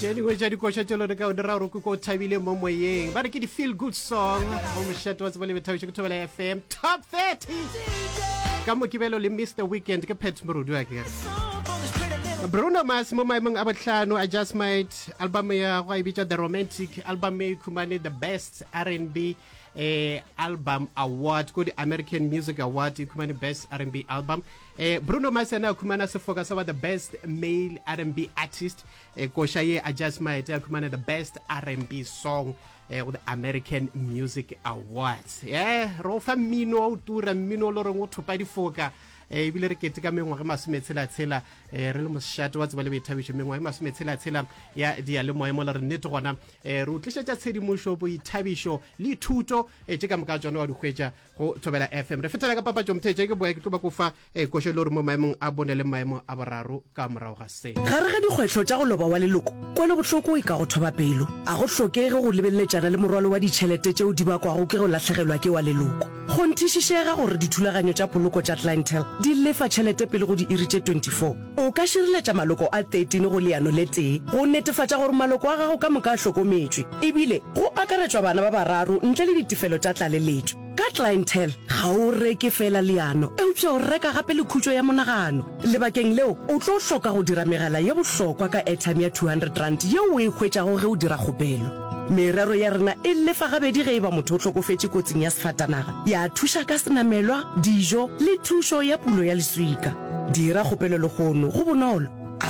Anyway, jadi ko tshelo re ka o dira ro ko thabile mo moyeng ba re ke di feel good song o mo shat wa tsebale bethabishe ke thobela FM top 30 ka mo kibelo le Mr Weekend ke Pet Mrudu ya ke Bruno Mars mo maemong a botlhano I Just Might album ya go ibitsa The Romantic album e khumane the best R&B album award ko di American Music Award e khumane best R&B album Bruno Mars na khumana se focus about the best male R&B artist ko shaye I Just Might khumane the best R&B song with the American Music Awards ro fa mino o tura mino lo re go thopa di foka ebile re kete ka mengwa ga masemetshela re le moshato wa tsebale bethabishe mengwa ga masemetshela ya dia le moemo le re nnete gona re utlishetsa tshedimosho bo ithabisho le thuto tse ka moka tsona wa digwetsa go thobela FM re fetela ka papatso mtheje ke boya ke tloba go fa koshe lo re mo maemong a bone le maemo a boraro ka morago ga se gare ga dikgwetlo tsa go loba wa leloko kwa le botlhoko e ka go thoba pelo a go hlokege go lebeletsana le morwalo wa ditšhelete tseo di ba kwa go ke go latlhegelwa ke wa leloko go ntishishega gore dithulaganyo tsa poloko tsa clientele di lefa tšhelete pele go di iri tse 24 o ka šireletša maloko a 13 go leano le tee go netefatša gore maloko a gago ka moka a hlokometswe ebile go akaretswa bana ba bararo ntle le ditefelo tša tlaleletšo ka clientele ga o reke fela leano eupša o reka gape le khutšo ya monagano lebakeng leo o tlo hloka go dira megala ya bohlokwa ka airtime ya 200 rand yeo o e hwetšago ge o dira kgopelo merero ya rena e lefa gabedi ge e ba motho o tlhokofetse kotsing ya sefatanaga ya thuša ka senamelwa dijo le thušo ya pulo ya leswika dira kgopelo le gono go bonolo